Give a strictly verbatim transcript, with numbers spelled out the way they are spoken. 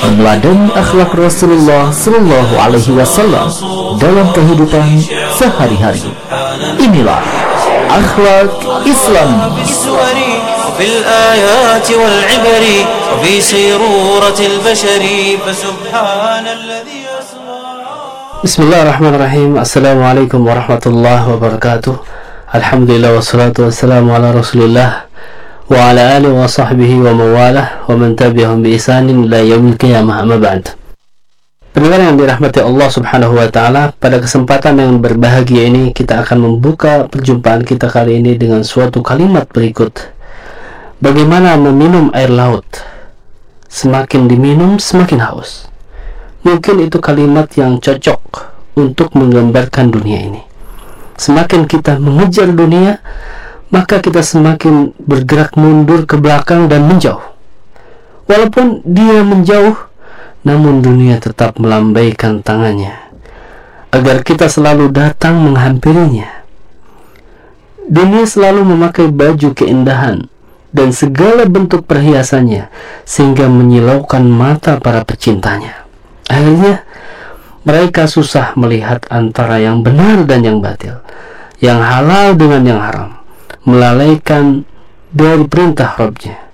meneladani akhlak Rasulullah Sallallahu Alaihi Wasallam dalam kehidupan sehari-hari. Inilah akhlak Islam. Bismillahirrahmanirrahim. Assalamualaikum warahmatullahi wabarakatuh. Alhamdulillah wassalatu wassalamu ala Rasulillah wa ala alihi wa sahbihi wa mawalah wa man tabi'ahum bi ihsanin ila yaumil qiyamah, amma ba'd. Pendengar yang dirahmati Allah Subhanahu wa taala, pada kesempatan yang berbahagia ini kita akan membuka perjumpaan kita kali ini dengan suatu kalimat berikut. Bagaimana meminum air laut? Semakin diminum semakin haus. Mungkin itu kalimat yang cocok untuk menggambarkan dunia ini. Semakin kita mengejar dunia, maka kita semakin bergerak mundur ke belakang dan menjauh. Walaupun dia menjauh, namun dunia tetap melambaikan tangannya agar kita selalu datang menghampirinya. Dunia selalu memakai baju keindahan dan segala bentuk perhiasannya sehingga menyilaukan mata para pecintanya. Akhirnya mereka susah melihat antara yang benar dan yang batil, yang halal dengan yang haram, melalaikan dari perintah Rabbnya.